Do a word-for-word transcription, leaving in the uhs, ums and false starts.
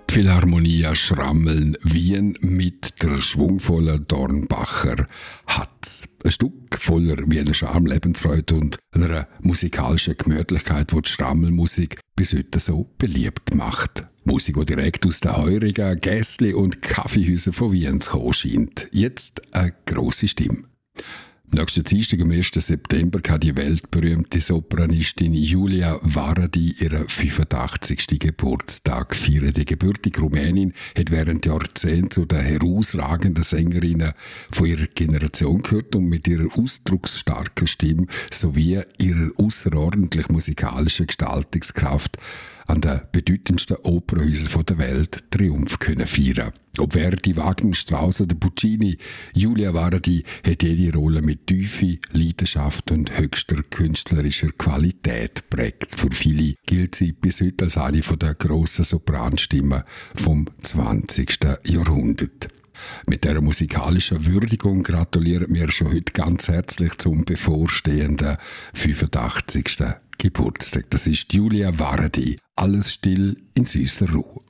Die Philharmonia Schrammeln Wien mit der schwungvollen Dornbacher hat ein Stück voller Wiener Charme, Lebensfreude und einer musikalischen Gemütlichkeit, die die Schrammelmusik bis heute so beliebt macht. Musik, die direkt aus den heurigen Gässli und Kaffeehäusern von Wien zu kommen scheint. Jetzt eine grosse Stimme. Nächsten Dienstag, am ersten September, kann die weltberühmte Sopranistin Julia Varadi ihren fünfundachtzigsten Geburtstag feiern. Die gebürtige Rumänin hat während Jahrzehnten zu den herausragenden Sängerinnen von ihrer Generation gehört und mit ihrer ausdrucksstarken Stimme sowie ihrer außerordentlich musikalischen Gestaltungskraft an den bedeutendsten Opernhäusern der Welt Triumph können feiern. Ob Verdi, Wagner, Strauss oder Puccini, Julia Varadi hat jede Rolle mit Tiefe, Leidenschaft und höchster künstlerischer Qualität geprägt. Für viele gilt sie bis heute als eine der grossen Sopranstimmen vom zwanzigsten Jahrhundert. Mit dieser musikalischen Würdigung gratulieren wir schon heute ganz herzlich zum bevorstehenden fünfundachtzigsten Geburtstag. Das ist Julia Varadi. Alles still in süßer Ruhe.